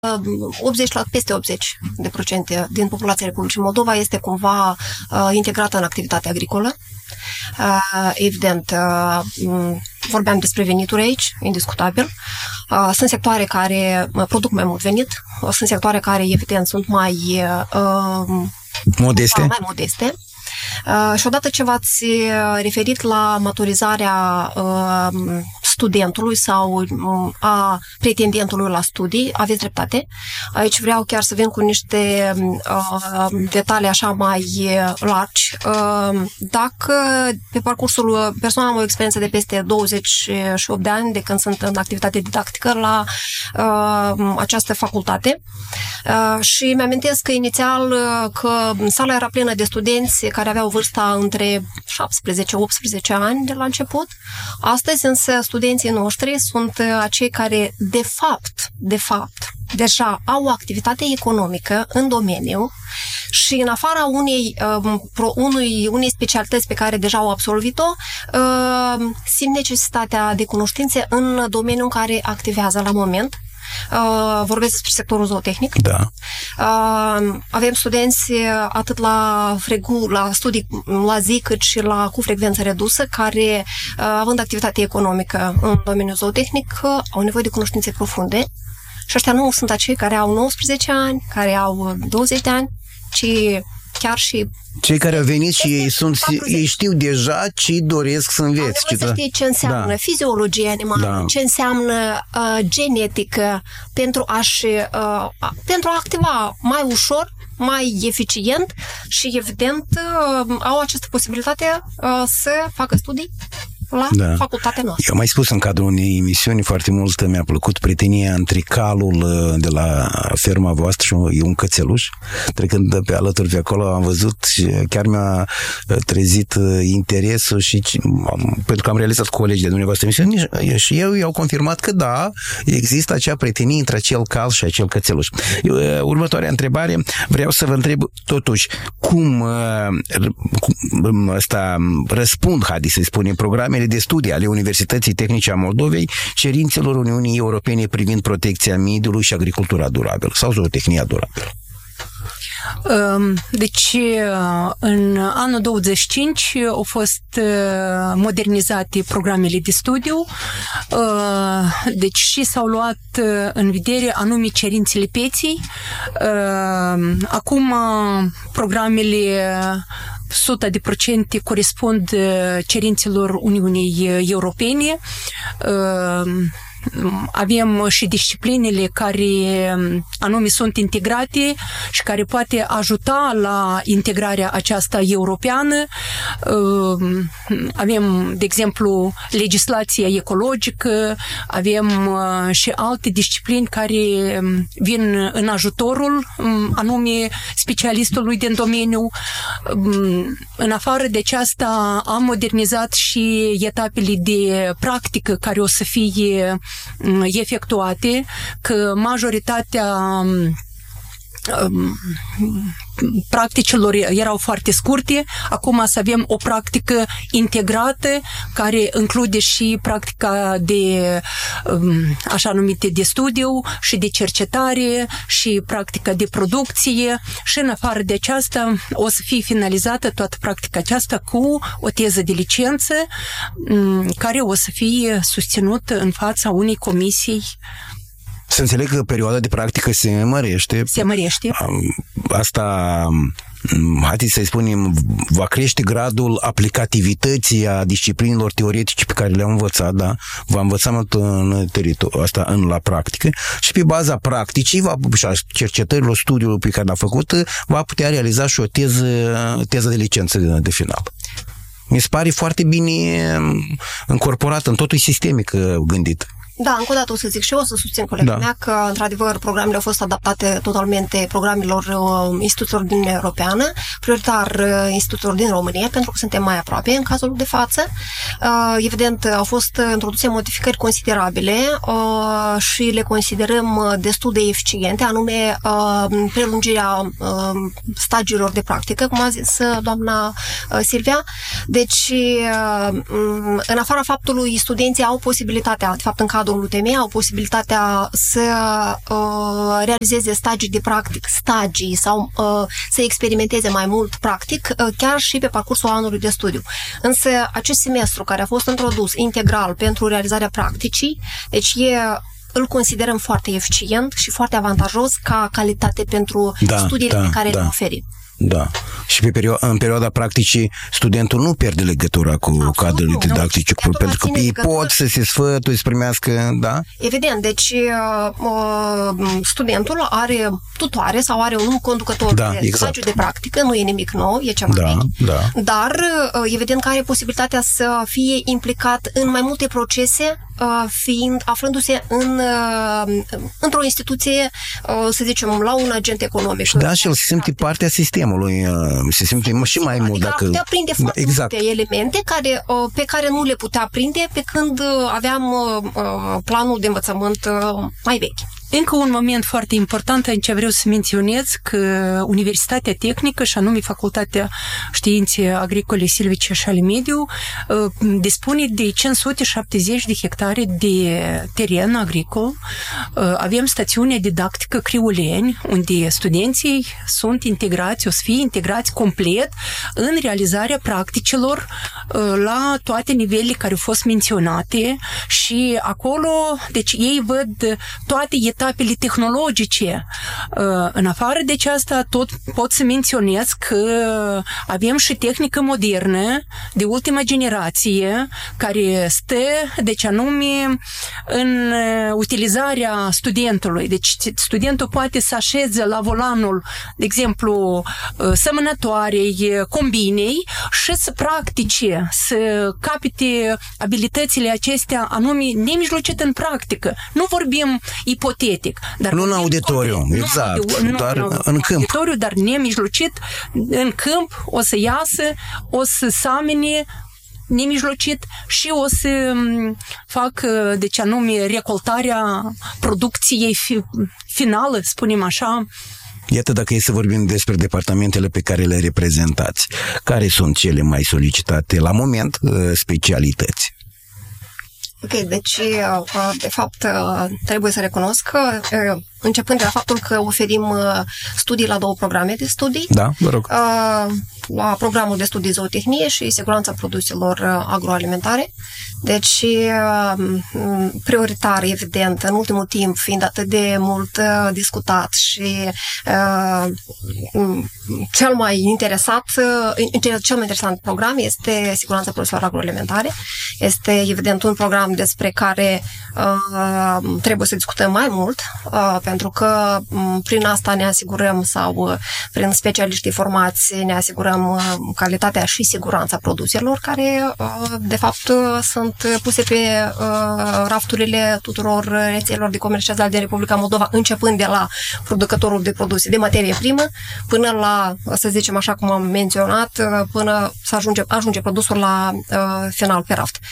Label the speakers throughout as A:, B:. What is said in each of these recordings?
A: peste 80% din populația Republicii Moldova este cumva integrată în activitatea agricolă. Evident, vorbeam despre venituri aici, indiscutabil. Sunt sectoare care produc mai mult venit, sunt sectoare care, evident, sunt mai modeste. Și odată ce v-ați referit la maturizarea studentului sau a pretendentului la studii, aveți dreptate. Aici vreau chiar să vin cu niște detalii așa mai largi. Dacă pe parcursul personal am o experiență de peste 28 de ani de când sunt în activitate didactică la această facultate și mi-amintesc că inițial că sala era plină de studenți care aveau vârsta între 17-18 ani de la început. Astăzi însă studenții noștri sunt acei care de fapt deja au o activitate economică în domeniu și în afara unei specialități pe care deja au absolvit-o, simt necesitatea de cunoștințe în domeniul în care activează la moment. Vorbesc despre sectorul zootehnic.
B: Da.
A: Avem studenți atât la studii la zi, cât și cu frecvență redusă, care, având activitate economică în domeniul zootehnic, au nevoie de cunoștințe profunde. Și ăștia nu sunt acei care au 19 ani, care au 20 de ani, ci chiar și
B: cei care au venit și ei știu deja ce doresc să învețe.
A: Să știe ce înseamnă fiziologie animală, ce înseamnă genetică pentru a activa mai ușor, mai eficient și, evident, au această posibilitate să facă studii la facultatea noastră.
B: Eu am mai spus în cadrul unei emisiuni foarte mult, mi-a plăcut prietenia între calul de la ferma voastră și un cățeluș. Trecând pe alături de acolo am văzut și chiar mi-a trezit interesul și pentru că am realizat cu colegii de dumneavoastră emisiuni și eu i-au confirmat că da, există acea prietenie între acel cal și acel cățeluș. Următoarea întrebare, vreau să vă întreb totuși cum răspund, să spunem, programele de studii ale Universității Tehnice a Moldovei cerințelor Uniunii Europene privind protecția mediului și agricultura durabilă sau zootehnia durabilă.
C: Deci, în anul 25 au fost modernizate programele de studiu, deci și s-au luat în vedere anume cerințele pieței. Acum programele 100% corespund cerințelor Uniunii Europene. Avem și disciplinele care anume sunt integrate și care poate ajuta la integrarea aceasta europeană. Avem, de exemplu, legislația ecologică, avem și alte discipline care vin în ajutorul anume specialistului din domeniu. În afară de aceasta am modernizat și etapele de practică care o să fie efectuate, că majoritatea practicilor erau foarte scurte, acum să avem o practică integrată care include și practica de așa numite de studiu și de cercetare și practica de producție și în afară de aceasta o să fie finalizată toată practica aceasta cu o teză de licență care o să fie susținută în fața unei comisii.
B: Să înțeleg că perioada de practică se mărește.
C: Se mărește.
B: Asta, haideți să-i spunem, va crește gradul aplicativității a disciplinilor teoretice pe care le-am învățat, da? Va învăța asta la practică și pe baza practicii și a cercetărilor, studiului pe care l-a făcut, va putea realiza și o teză de licență de final. Mi se pare foarte bine încorporat în totul sistemic gândit.
A: Da, încă o dată o să zic și eu, o să susțin colega mea că, într-adevăr, programele au fost adaptate totalmente programelor instituțiilor din Uniunea Europeană, prioritar instituțiilor din România, pentru că suntem mai aproape în cazul de față. Evident, au fost introduse modificări considerabile și le considerăm destul de eficiente, anume prelungirea stagiilor de practică, cum a zis doamna Silvia. Deci, în afara faptului, studenții au posibilitatea, de fapt, în cadrul modulul UTM au posibilitatea să realizeze stagii sau să experimenteze mai mult practic, chiar și pe parcursul anului de studiu. Însă acest semestru care a fost introdus integral pentru realizarea practicii, deci îl considerăm foarte eficient și foarte avantajos ca calitate pentru studiile pe care le oferim.
B: Da. Și în perioada practicii, studentul nu pierde legătura cu cadrele didactice, pentru că copiii pot să se sfătuie, să primească, da?
A: Evident, deci studentul are tutoare sau are un conducător de stagiu de practică, nu e nimic nou, e ceva mic, dar evident că are posibilitatea să fie implicat în mai multe procese, aflându-se într-o instituție, să zicem, la un agent economic.
B: Da, și el se simte parte a sistemului, se simte și mai mult dacă...
A: putea prinde foarte multe elemente pe care nu le putea prinde pe când aveam planul de învățământ mai vechi.
C: Încă un moment foarte important, aici vreau să menționez că Universitatea Tehnică, și anume Facultatea Științe Agricole, Silvice și ale Mediu, dispune de 570 de hectare de teren agricol. Avem stațiunea didactică Criuleni, unde studenții sunt integrați, o să fie integrați complet în realizarea practicilor la toate nivelele care au fost menționate și acolo, deci ei văd toate etapele tehnologice. În afară de asta, tot pot să menționez că avem și tehnică modernă de ultima generație care stă, deci anume, în utilizarea studentului. Deci studentul poate să așeze la volanul, de exemplu, semănătoarei, combinei și să practice, să capite abilitățile acestea anume nemijlocit în practică. Nu vorbim ipotetic. Dar
B: nu în auditoriu, doar în câmp.
C: Auditoriu, dar nemijlocit în câmp, o să iasă, o să samene nemijlocit și o să fac, deci anume, recoltarea producției finală, spunem așa.
B: Iată, dacă e să vorbim despre departamentele pe care le reprezentați, care sunt cele mai solicitate la moment specialități?
A: Ok, deci, de fapt, trebuie să recunosc că, începând de la faptul că oferim studii la 2 programe de studii.
B: Da, vă rog.
A: La programul de studii zootehnie și siguranța produselor agroalimentare. Deci, prioritar, evident, în ultimul timp, fiind atât de mult discutat și cel mai interesant program este siguranța produselor agroalimentare. Este, evident, un program despre care trebuie să discutăm mai mult, pentru că prin asta ne asigurăm sau prin specialiștii formați ne asigurăm calitatea și siguranța produselor care, de fapt, sunt puse pe rafturile tuturor rețelelor de comercializare din Republica Moldova, începând de la producătorul de produse de materie primă până la, să zicem așa cum am menționat, până să ajunge produsul la final pe raft.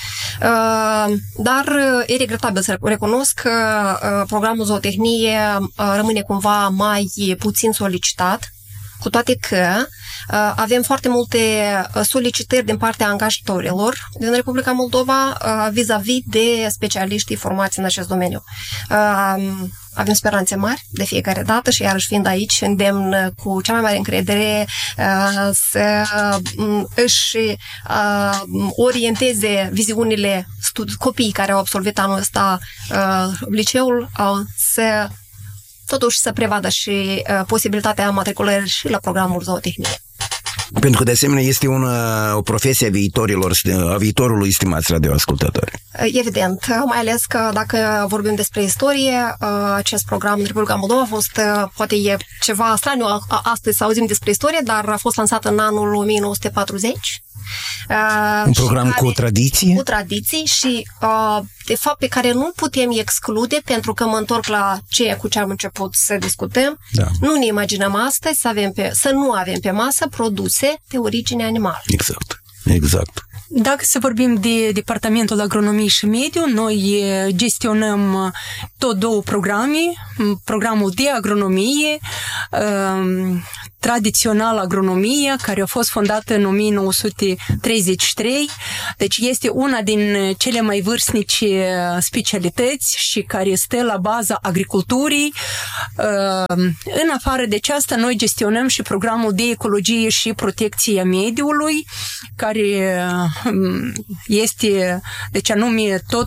A: Dar e regretabil să recunosc că programul zootehnie rămâne cumva mai puțin solicitat, cu toate că avem foarte multe solicitări din partea angajatorilor din Republica Moldova vis-a-vis de specialiștii formați în acest domeniu. Avem speranțe mari de fiecare dată și iarăși fiind aici îndemn cu cea mai mare încredere să își orienteze viziunile copiii care au absolvit anul ăsta liceul, să totuși să prevadă și posibilitatea matriculării și la programul zootehnie.
B: Pentru că, de asemenea, este o profesie a viitorului, stimați radioascultători.
A: Evident, mai ales că dacă vorbim despre istorie, acest program în Republica Moldova a fost, poate e ceva straniu astăzi să auzim despre istorie, dar a fost lansat în anul 1940.
B: Un program cu tradiție? Cu
A: tradiții și, de fapt, pe care nu putem exclude, pentru că mă întorc la ceea cu ce am început să discutăm. Da. Nu ne imaginăm astăzi să nu avem pe masă produse de origine animală.
B: Exact.
C: Dacă să vorbim de Departamentul Agronomiei și Mediu, noi gestionăm tot 2 programe, programul de agronomie, tradițional agronomie, care a fost fondată în 1933, deci este una din cele mai vârstnice specialități și care stă la baza agriculturii. În afară de aceasta, noi gestionăm și programul de ecologie și protecție a mediului, care este, deci anume tot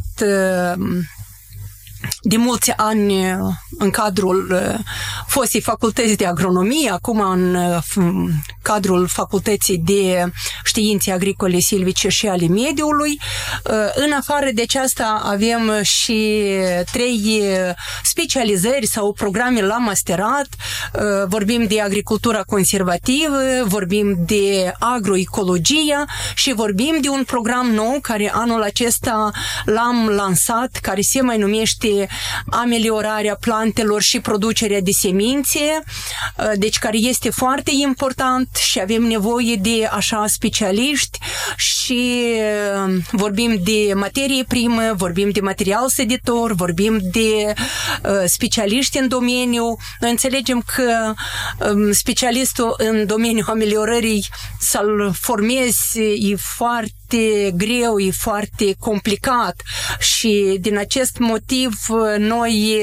C: de mulți ani în cadrul fostei facultăți de agronomie, acum în cadrul facultății de științe agricole, silvice și ale mediului. În afară de aceasta avem și 3 specializări sau programe la masterat. Vorbim de agricultura conservativă, vorbim de agroecologia și vorbim de un program nou care anul acesta l-am lansat, care se mai numește ameliorarea plantelor și producerea de semințe, deci care este foarte important și avem nevoie de așa specialiști și vorbim de materie primă, vorbim de material săditor, vorbim de specialiști în domeniu. Noi înțelegem că specialistul în domeniul ameliorării să-l formezi e foarte greu, e foarte complicat și din acest motiv noi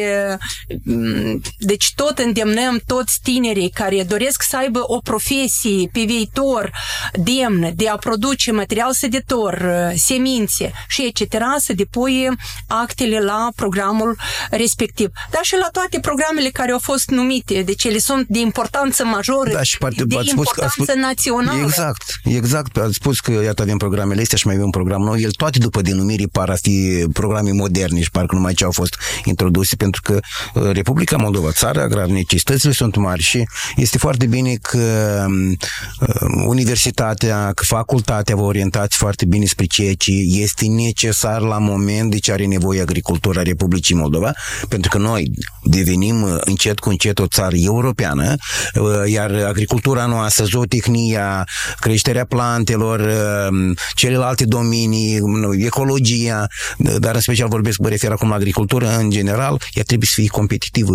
C: deci tot îndemnăm toți tinerii care doresc să aibă o profesie pe viitor demnă de a produce material săditor, semințe și etc. să depuie actele la programul respectiv. Dar și la toate programele care au fost numite, deci ele sunt de importanță majoră,
B: da, și
C: de importanță națională.
B: Exact. Ați spus că iată avem programele astea și mai avem un program nou. El toate după denumiri par a fi programe moderne și parcă numai ce au fost introduse, pentru că Republica Moldova, țara agrară, necesitățile sunt mari și este foarte bine că universitatea, că facultatea vă orientați foarte bine spre ceea ce este necesar la moment de ce are nevoie agricultura Republicii Moldova, pentru că noi devenim încet cu încet o țară europeană, iar agricultura noastră, zootehnia, creșterea plantelor, celelalte domenii, ecologia, dar în special mă refer acum la agricultură în general, ea trebuie să fie competitivă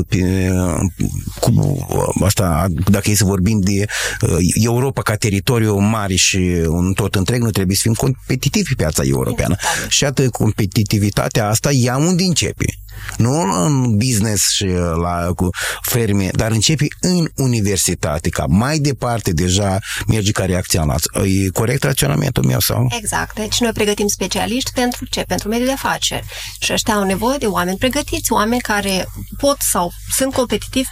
B: cu asta, dacă e să vorbim de Europa ca teritoriu mare și un tot întreg, noi trebuie să fim competitivi pe piața europeană. Și atât competitivitatea asta, ea unde începe? Nu în business și cu ferme, dar începe în universitate, ca mai departe deja merge ca reacționați. E corect raționamentul meu sau?
A: Exact. Deci noi pregătim specialiști pentru ce? Pentru mediul de afaceri. Și ăștia au nevoie de oameni pregătiți, oameni care pot sau sunt competitivi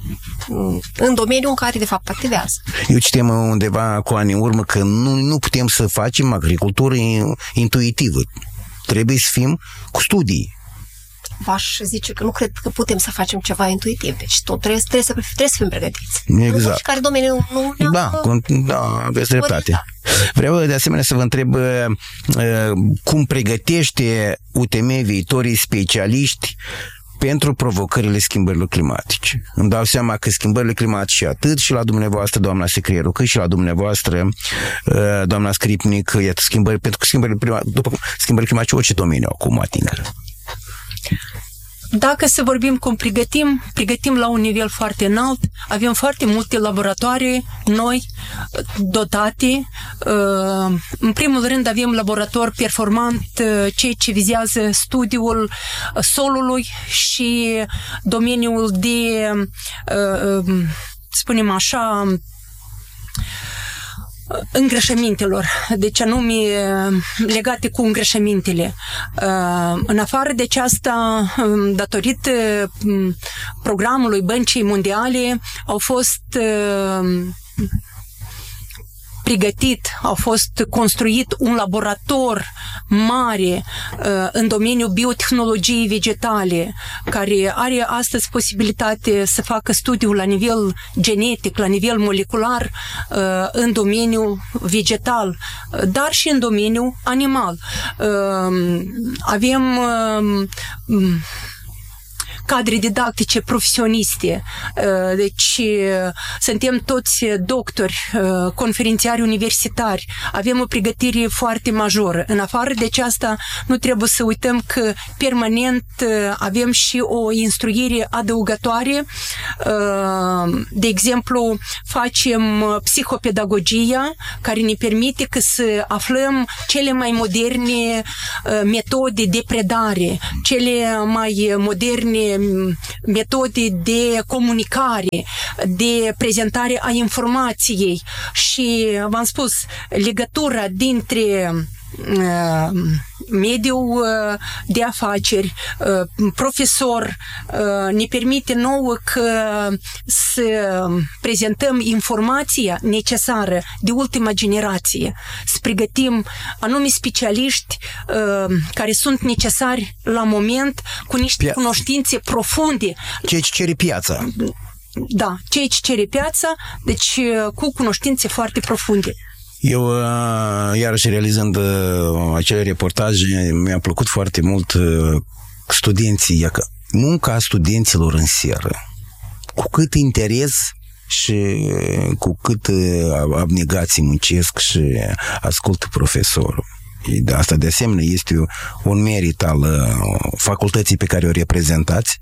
A: în domeniul în care de fapt activează.
B: Eu citem undeva cu ani în urmă că nu putem să facem agricultură intuitivă. Trebuie să fim cu studii.
A: V-aș zice că nu cred că putem să facem ceva intuitiv. Deci tot trebuie să fim pregătiți.
B: Exact.
A: Nu care domeniu nu
B: da, aveți dreptate. Vreau de asemenea să vă întreb cum pregătește UTM viitorii specialiști pentru provocările schimbărilor climatice. Îmi dau seama că schimbările climatice atât și la dumneavoastră, doamna Secrieru, cât și la dumneavoastră, doamna Scripnic, iată pentru că schimbările climatice orice domeniu acum ating.
C: Dacă să vorbim cum pregătim la un nivel foarte înalt, avem foarte multe laboratoare noi, dotate. În primul rând avem laborator performant, ceea ce vizează studiul solului și domeniul de, spunem așa, îngrășămintelor, deci anume legate cu îngrășămintele. În afară de aceasta, datorită programului Băncii Mondiale, au fost a fost construit un laborator mare în domeniul biotehnologiei vegetale, care are astăzi posibilitate să facă studiul la nivel genetic, la nivel molecular în domeniul vegetal, dar și în domeniul animal. Avem cadre didactice profesioniste. Deci suntem toți doctori, conferențiari universitari, avem o pregătire foarte majoră. În afară de aceasta, nu trebuie să uităm că permanent avem și o instruire adăugătoare. De exemplu, facem psihopedagogia, care ne permite că să aflăm cele mai moderne metode de predare, cele mai moderne metode de comunicare, de prezentare a informației și, v-am spus, legătura dintre mediul de afaceri, profesor, ne permite nouă că să prezentăm informația necesară de ultima generație, să pregătim anume specialiști care sunt necesari la moment cu niște cunoștințe profunde.
B: Ceea ce cere piața.
C: Da, ceea ce cere piața, deci cu cunoștințe foarte profunde.
B: Eu, iarăși, realizând acele reportaje, mi-a plăcut foarte mult studenții, munca studenților în seară. Cu cât interes și cu cât abnegații muncesc și ascultă profesorul. Asta, de asemenea, este un merit al facultății pe care o reprezentați,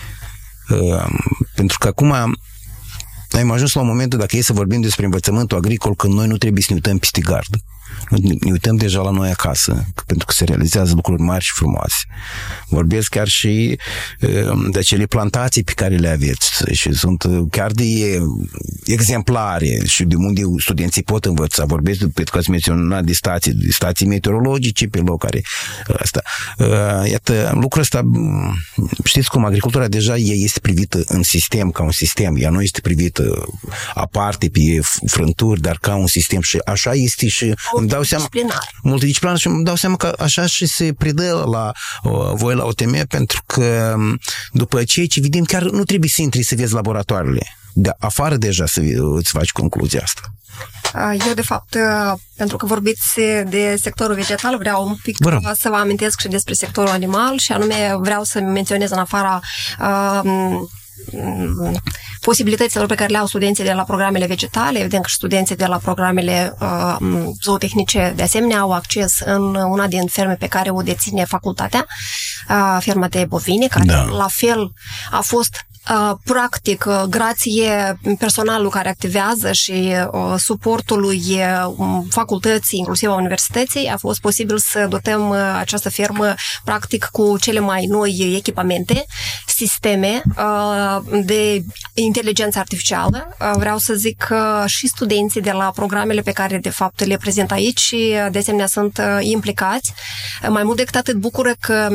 B: pentru că acum am ajuns la un moment, dacă e să vorbim despre învățământul agricol, când noi nu trebuie să ne uităm peste gardă. Ne uităm deja la noi acasă, pentru că se realizează lucruri mari și frumoase. Vorbesc chiar și de acele plantații pe care le aveți și sunt chiar de exemplare și de unde studenții pot învăța. Vorbesc, pentru că ați menționat de stații meteorologice pe loc care asta. Iată, lucrul ăsta, știți cum, agricultura deja este privită în sistem, ca un sistem. Ea nu este privită aparte pe frânturi, dar ca un sistem și așa este și îmi dau seama, multidisciplinar, și îmi dau seama că așa și se predă la voi la OTM, pentru că după ceea ce vedem, chiar nu trebuie să intri să vezi laboratoarele. De afară deja să îți faci concluzia asta.
A: Eu, de fapt, pentru că vorbiți de sectorul vegetal, vreau un pic să vă amintesc și despre sectorul animal și anume vreau să menționez în afara posibilităților pe care le au studenții de la programele vegetale. Evident că și studenții de la programele zootehnice de asemenea au acces în una din ferme pe care o deține facultatea, ferma de bovine, care la fel a fost practic, grație personalului care activează și suportului facultății, inclusiv a universității, a fost posibil să dotăm această fermă practic cu cele mai noi echipamente, sisteme de inteligență artificială. Vreau să zic că și studenții de la programele pe care de fapt le prezint aici și de asemenea sunt implicați. Mai mult decât atât, bucură că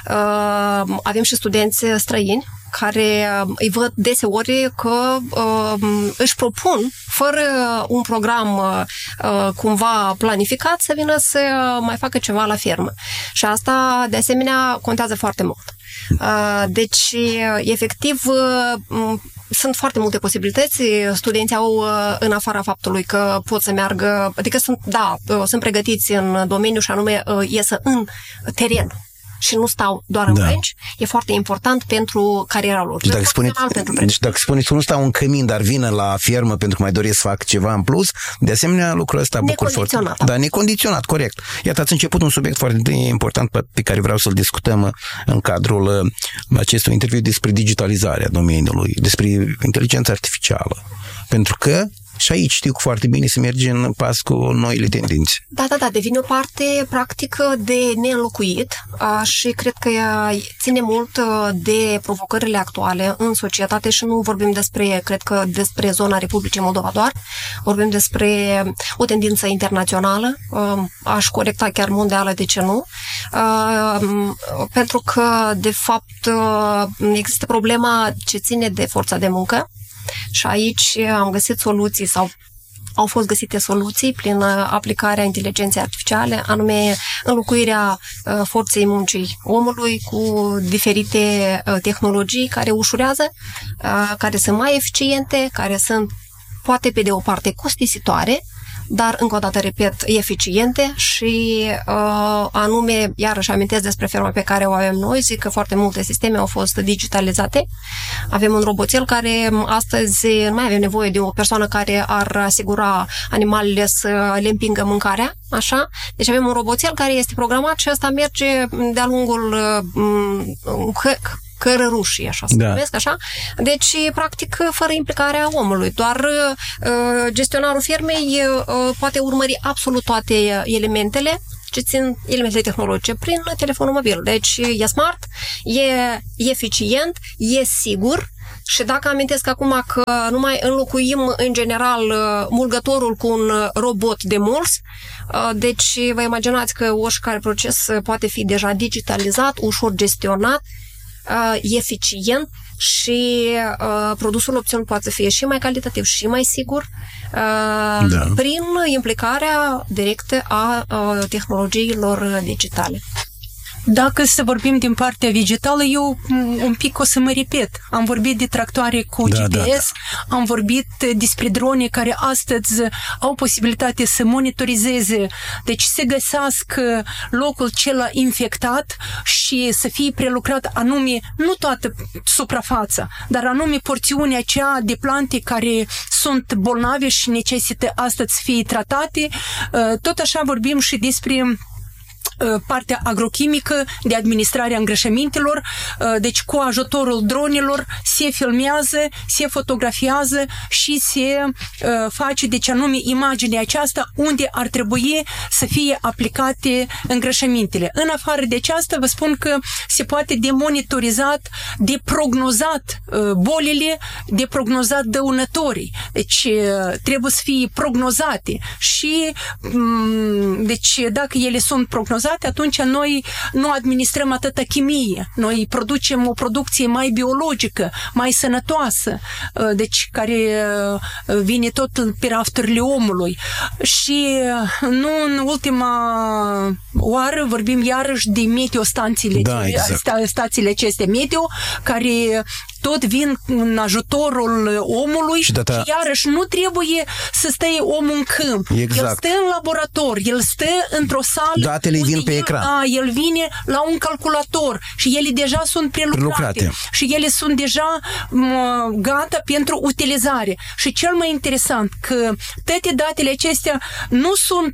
A: avem și studenți străini care îi văd deseori că își propun, fără un program cumva planificat, să vină să mai facă ceva la fermă. Și asta, de asemenea, contează foarte mult. Deci, efectiv, sunt foarte multe posibilități. Studenții au, în afara faptului că pot să meargă, adică sunt pregătiți în domeniu și anume iesă în teren și nu stau doar în bench, e foarte important pentru cariera lor.
B: Deci dacă spuneți că nu stau în cămin, dar vină la fermă pentru că mai doresc să fac ceva în plus, de asemenea lucrul ăsta bucur foarte. Da, necondiționat, corect. Iată, ați început un subiect foarte important pe care vreau să-l discutăm în cadrul acestui interviu despre digitalizarea domeniului, despre inteligența artificială. Pentru că și aici știu foarte bine să merge în pas cu noile tendințe.
A: Da, devine o parte practică de neînlocuit și cred că ține mult de provocările actuale în societate și nu vorbim despre zona Republicii Moldova doar, vorbim despre o tendință internațională, aș corecta chiar mondială, de ce nu, pentru că de fapt există problema ce ține de forța de muncă. Și aici am găsit soluții sau au fost găsite soluții prin aplicarea inteligenței artificiale, anume înlocuirea forței muncii omului cu diferite tehnologii care ușurează, care sunt mai eficiente, care sunt poate pe de o parte costisitoare, dar, încă o dată, repet, eficiente și anume, iarăși amintesc despre firma pe care o avem noi, zic că foarte multe sisteme au fost digitalizate. Avem un roboțel care astăzi nu mai avem nevoie de o persoană care ar asigura animalele să le împingă mâncarea, așa? Deci avem un roboțel care este programat și ăsta merge de-a lungul cărărușii, așa să numesc, așa. Deci, practic, fără implicarea omului. Doar gestionarul fermei poate urmări absolut toate elementele ce țin elementele tehnologice prin telefonul mobil. Deci, e smart, e eficient, e sigur. Și dacă amintesc acum că nu mai înlocuim în general mulgătorul cu un robot de mulți, deci vă imaginați că oricare proces poate fi deja digitalizat, ușor gestionat, eficient și produsul opțiunii poate fi și mai calitativ și mai sigur prin implicarea directă a tehnologiilor digitale.
C: Dacă să vorbim din partea digitală, eu un pic o să mă repet. Am vorbit de tractoare cu GPS, am vorbit despre drone care astăzi au posibilitate să monitorizeze, deci să găsească locul cel infectat și să fie prelucrat anume, nu toată suprafața, dar anume porțiunea aceea de plante care sunt bolnave și necesită astăzi să fie tratate. Tot așa vorbim și despre partea agrochimică de administrare a îngrășămintelor, deci cu ajutorul dronelor se filmează, se fotografiază și se face, deci anume, imaginea aceasta unde ar trebui să fie aplicate îngrășămintele. În afară de aceasta, vă spun că se poate de monitorizat, de prognozat bolile, de prognozat dăunătorii. Deci trebuie să fie prognozate și deci dacă ele sunt prognozate, atunci noi nu administrăm atâta chimie. Noi producem o producție mai biologică, mai sănătoasă, deci care vine tot pe rafturile omului. Și nu în ultima oară vorbim iarăși de meteostațiile, stațiile acestea meteo, care tot vin în ajutorul omului și iarăși nu trebuie să stea omul în câmp.
B: Exact.
C: El stă în laborator, el stă într-o sală.
B: Datele vin pe ecran.
C: El vine la un calculator și ele deja sunt prelucrate. Și ele sunt deja gata pentru utilizare. Și cel mai interesant că toate datele acestea nu sunt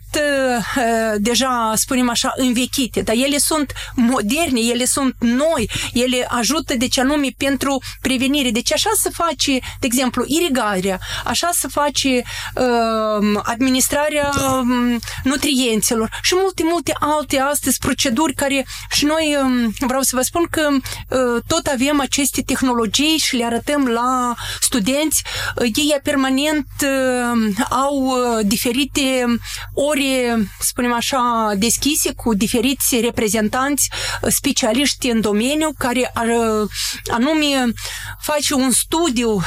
C: deja, spunem așa, învechite, dar ele sunt moderne, ele sunt noi, ele ajută, deci anume, pentru prevenire. Deci așa se face, de exemplu, irigarea, așa se face administrarea nutrienților și multe alte astăzi proceduri care și noi, vreau să vă spun că tot avem aceste tehnologii și le arătăm la studenți. Ei permanent au diferite ore, spunem așa, deschise cu diferiți reprezentanți specialiști în domeniu care anume face un studiu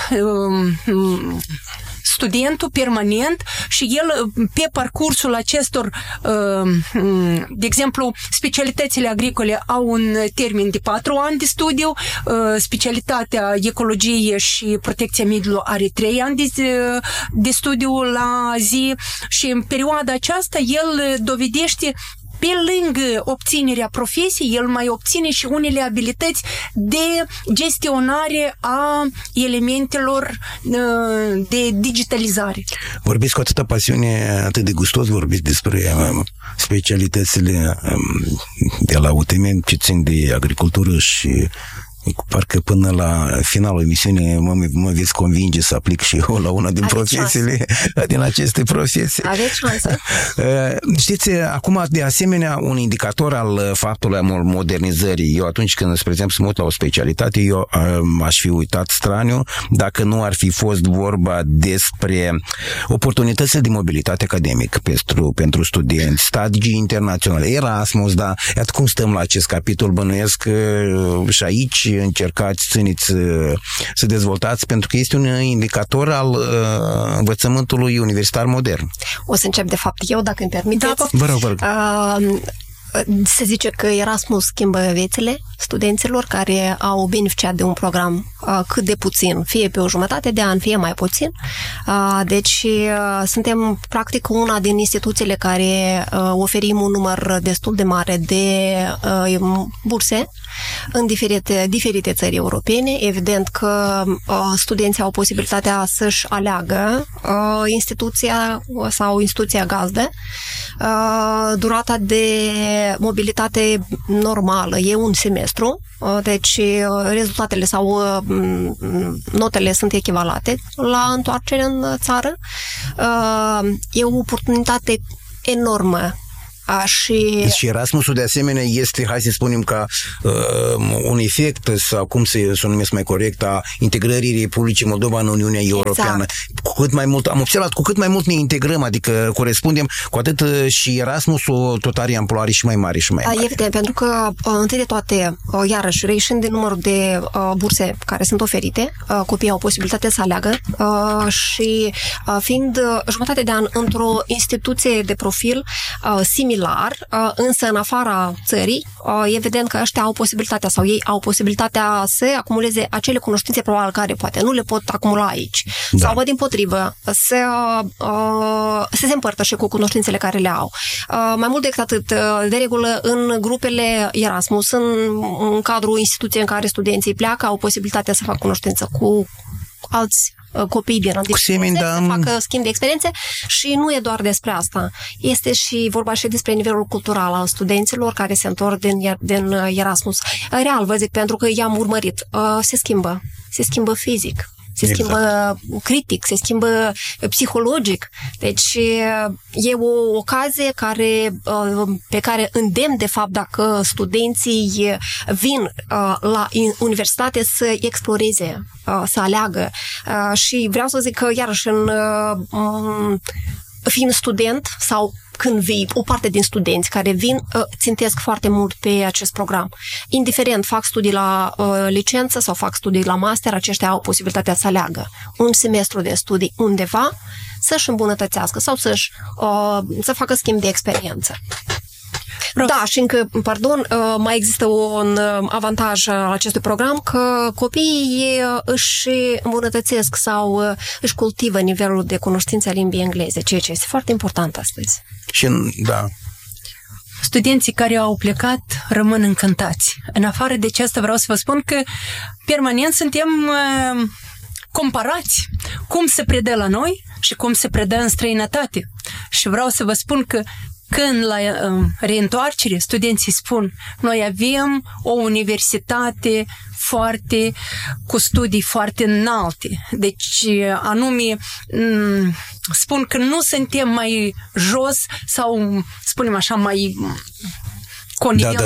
C: studentul permanent și el pe parcursul acestor, de exemplu, specialitățile agricole au un termen de 4 ani de studiu, specialitatea ecologie și protecția mediului are 3 ani de studiu la zi și în perioada aceasta el dovedește pe lângă obținerea profesiei, el mai obține și unele abilități de gestionare a elementelor de digitalizare.
B: Vorbiți cu atâta pasiune, atât de gustos vorbiți despre specialitățile de la UTM ce țin de agricultură și parcă până la finalul emisiunii mă veți convinge să aplic și eu la una din profesiile, din aceste profesii.
A: Aveți șansă.
B: Știți, acum, de asemenea, un indicator al faptului al modernizării, eu atunci când, spre exemplu, să mă uit la o specialitate, eu aș fi uitat straniu dacă nu ar fi fost vorba despre oportunitățile de mobilitate academic pentru studenți, stagii internaționale, Erasmus, da, iată cum stăm la acest capitol, bănuiesc și aici încercați, țineți să dezvoltați, pentru că este un indicator al învățământului universitar modern.
A: O să încep, de fapt, eu, dacă îmi permiteți.
B: Vă rog.
A: Se zice că Erasmus schimbă viețile studenților care au beneficiat de un program cât de puțin, fie pe o jumătate de an, fie mai puțin. Deci suntem practic una din instituțiile care oferim un număr destul de mare de burse în diferite țări europene. Evident că studenții au posibilitatea să-și aleagă instituția sau instituția gazdă. Durata de mobilitate normală e un semestru, deci rezultatele sau notele sunt echivalate la întoarcere în țară. E o oportunitate enormă.
B: Și Erasmusul de asemenea este, hai să spunem, ca un efect, sau cum să o numesc mai corect, a integrării Republicii Moldova în Uniunea Europeană. Cu cât mai mult, am observat, cu cât mai mult ne integrăm, adică corespundem, cu atât și Erasmusul tot are amploare și mai mare și mai mare.
A: Evident, pentru că întâi de toate, iarăși, reișind din numărul de burse care sunt oferite, copiii au posibilitatea să aleagă și fiind jumătate de an într-o instituție de profil similar, însă în afara țării, evident că ăștia au posibilitatea sau ei au posibilitatea să acumuleze acele cunoștințe probabil care poate nu le pot acumula aici. Da. Sau, dimpotrivă, să se împărtășe cu cunoștințele care le au. Mai mult decât atât, de regulă, în grupele Erasmus, în cadrul instituției în care studenții pleacă, au posibilitatea să facă cunoștință cu alți copii din diferite să facă schimb de experiențe și nu e doar despre asta. Este și vorba și despre nivelul cultural al studenților care se întorc din Erasmus. Real, vă zic, pentru că i-am urmărit. Se schimbă fizic. Se schimbă critic, se schimbă psihologic. Deci e o ocazie pe care îndemn, de fapt, dacă studenții vin la universitate să exploreze, să aleagă. Și vreau să zic că, iarăși, fiind student sau când vii, o parte din studenți care vin, țintesc foarte mult pe acest program. Indiferent, fac studii la licență sau fac studii la master, aceștia au posibilitatea să aleagă un semestru de studii undeva, să-și îmbunătățească sau să facă schimb de experiență. Da, și încă, mai există un avantaj al acestui program, că copiii își îmbunătățesc sau își cultivă nivelul de cunoștință a limbii engleze, ceea ce este foarte important astăzi.
B: Și, da.
C: Studenții care au plecat rămân încântați. În afară de ce asta vreau să vă spun că permanent suntem comparați cum se predă la noi și cum se predă în străinătate. Și vreau să vă spun că când la reîntoarcere studenții spun noi avem o universitate cu studii foarte înalte. Deci anume spun că nu suntem mai jos sau spunem așa mai cu un nivel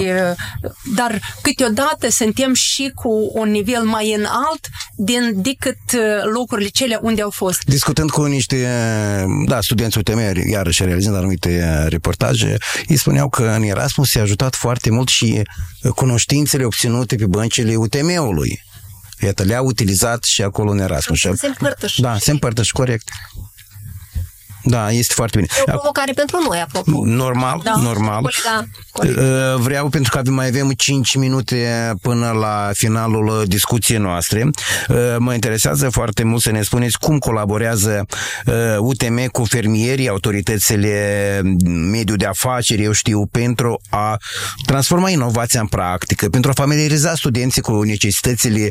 C: dar câteodată suntem și cu un nivel mai înalt decât locurile cele unde au fost.
B: Discutând cu niște studenți UTM, iarăși realizând anumite reportaje, îi spuneau că în Erasmus s-a ajutat foarte mult și cunoștințele obținute pe băncile UTM-ului. Iată, le-au utilizat și acolo în Erasmus.
A: Se împărtăși.
B: Da, se împărtăși, corect. Da, este foarte bine.
A: E o provocare pentru noi, apropo.
B: Normal. Vreau, pentru că mai avem 5 minute până la finalul discuției noastre, mă interesează foarte mult să ne spuneți cum colaborează UTM cu fermierii, autoritățile mediul de afaceri, eu știu, pentru a transforma inovația în practică, pentru a familiariza studenții cu necesitățile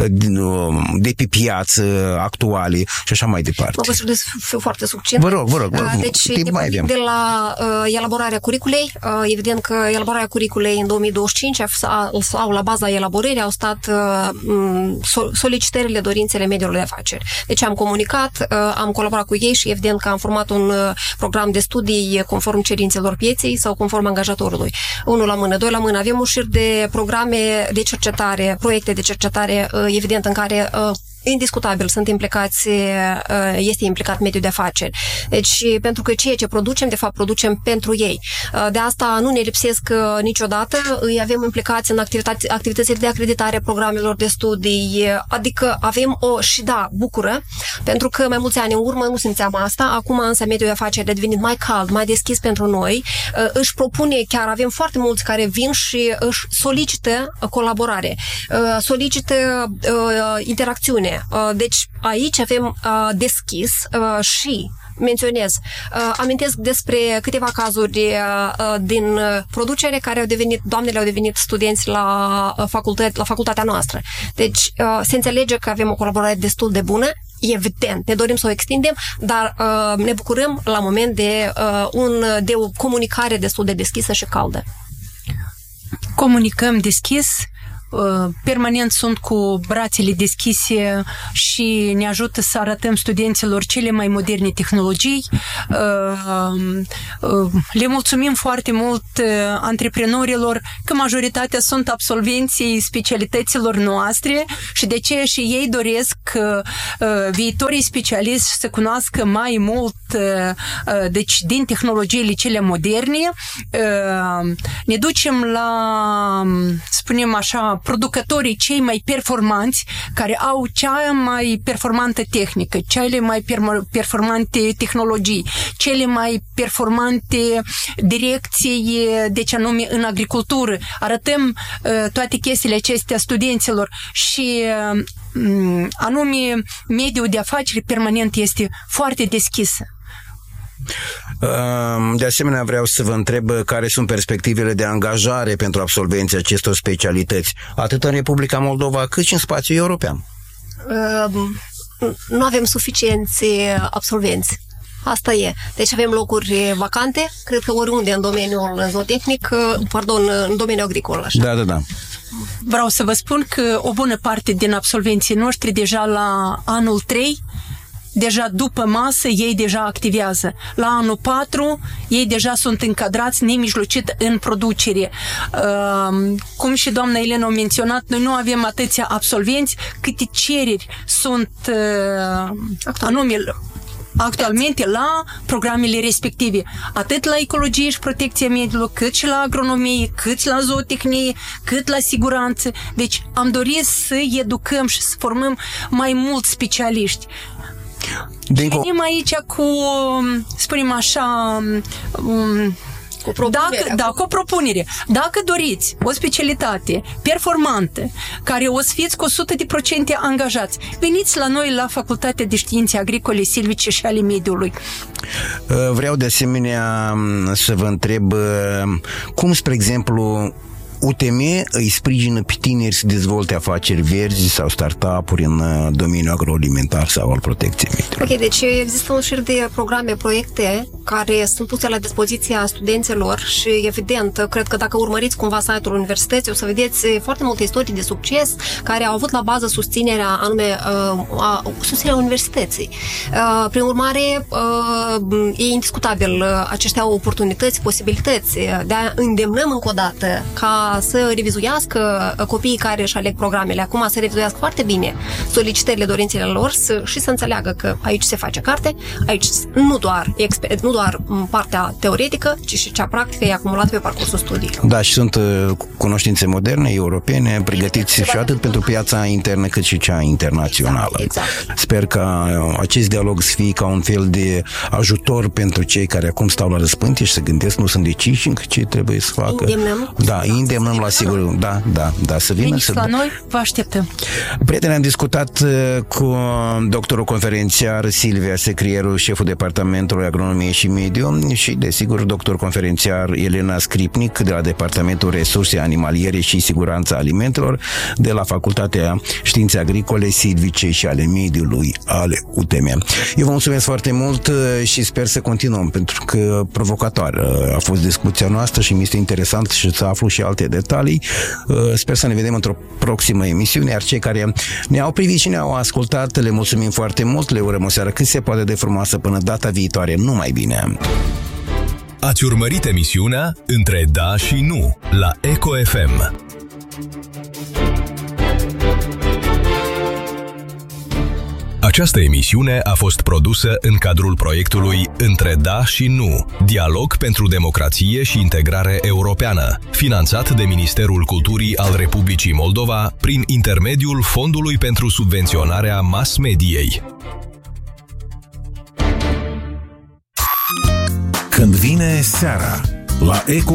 B: de pe piață actuale și așa mai departe.
A: Mă văd să fiu foarte succint.
B: Vă rog.
A: Deci, de la elaborarea curiculei, evident că elaborarea curiculei în 2025 sau la baza elaborării au stat solicitările, dorințele mediului de afaceri. Deci am comunicat, am colaborat cu ei și evident că am format un program de studii conform cerințelor pieței sau conform angajatorului. 1 la mână, 2 la mână. Avem un șir de programe de cercetare, proiecte de cercetare, evident, în care indiscutabil este implicat mediul de afaceri. Deci, pentru că ceea ce producem, de fapt, producem pentru ei. De asta nu ne lipsesc niciodată, îi avem implicați în activitățile de acreditare programelor de studii, adică avem bucură, pentru că mai mulți ani în urmă nu simțeam asta, acum însă mediul de afaceri a devenit mai cald, mai deschis pentru noi, își propune, chiar avem foarte mulți care vin și își solicită colaborare, solicită interacțiune. Deci aici avem deschis și menționez, amintesc despre câteva cazuri din producere care doamnele au devenit studenți la facultatea noastră. Deci se înțelege că avem o colaborare destul de bună, evident, ne dorim să o extindem, dar ne bucurăm la moment de o comunicare destul de deschisă și caldă.
C: Comunicăm deschis, permanent sunt cu brațele deschise și ne ajută să arătăm studenților cele mai moderne tehnologii. Le mulțumim foarte mult antreprenorilor că majoritatea sunt absolvenții specialităților noastre și de aceea și ei doresc viitorii specialiști să cunoască mai mult deci din tehnologiile cele moderne. Ne ducem la, spunem așa, producătorii cei mai performanți, care au cea mai performantă tehnică, cele mai performante tehnologii, cele mai performante direcții, deci anume în agricultură. Arătăm toate chestiile acestea studenților și anume mediul de afaceri permanent este foarte deschis.
B: De asemenea, vreau să vă întreb care sunt perspectivele de angajare pentru absolvenții acestor specialități, atât în Republica Moldova, cât și în spațiul european.
A: Nu avem suficienți absolvenți. Asta e. Deci avem locuri vacante, cred că oriunde în domeniul zootehnic, în domeniul agricol. Așa.
B: Da.
C: Vreau să vă spun că o bună parte din absolvenții noștri deja la anul 3, deja după masă, ei deja activează. La anul 4, ei deja sunt încadrați nemijlocit în producere. Cum și doamna Elena a menționat, noi nu avem atâția absolvenți câte cereri sunt anume actualmente la programele respective, atât la ecologie și protecția mediului, cât și la agronomie, cât și la zootehnie, cât la siguranță. Deci am dorit să educăm și să formăm mai mulți specialiști. Venim aici cu, spunem așa, cu o propunere. Dacă doriți o specialitate performantă, care o să fiți cu 100% angajați, veniți la noi la Facultatea de Științe Agricole, Silvice și ale Mediului.
B: Vreau de asemenea să vă întreb cum, spre exemplu, UTM îi sprijină pe tineri să dezvolte afaceri verzi sau startup-uri în domeniul agroalimentar sau al protecției mediului.
A: Ok, deci există un șir de programe, proiecte care sunt puse la dispoziția studenților și evident, cred că dacă urmăriți cumva site-ul universității, o să vedeți foarte multe istorii de succes care au avut la bază susținerea susținerea universității. Prin urmare, e indiscutabil, aceștia au oportunități, posibilități, de a îndemnăm încă o dată ca să revizuiască copiii care își aleg programele. Acum să revizuiască foarte bine solicitările, dorințele lor și să înțeleagă că aici se face carte, aici nu doar partea teoretică, ci și cea practică e acumulată pe parcursul studiilor.
B: Da, și sunt cunoștințe moderne, europene, pregătiți și atât pentru piața internă cât și cea internațională.
A: Exact.
B: Sper ca acest dialog să fie ca un fel de ajutor pentru cei care acum stau la răspântie și se gândesc, nu sunt deciși încă ce trebuie să facă. Îndemnăm la sigur, da, să vină.
C: Veniți la noi, vă așteptăm.
B: Prieteni, am discutat cu doctorul conferențiar Silvia Secrieru, șeful departamentului Agronomie și Mediu și, desigur, doctor conferențiar Elena Scripnic de la Departamentul Resurse Animaliere și Siguranța Alimentelor de la Facultatea Științe Agricole, Silvice și ale Mediului ale UTM. Eu vă mulțumesc foarte mult și sper să continuăm, pentru că provocatoare a fost discuția noastră și mi este interesant și să aflu și alte detalii. Sper să ne vedem într-o proximă emisiune, iar cei care ne-au privit și ne-au ascultat, le mulțumim foarte mult, le urăm o seară cât se poate de frumoasă până data viitoare. Numai bine!
D: Ați urmărit emisiunea Între Da și Nu la Eco FM. Această emisiune a fost produsă în cadrul proiectului Între Da și Nu, Dialog pentru democrație și integrare europeană, finanțat de Ministerul Culturii al Republicii Moldova prin intermediul Fondului pentru subvenționarea mass-mediei.
E: Când vine seara la Eco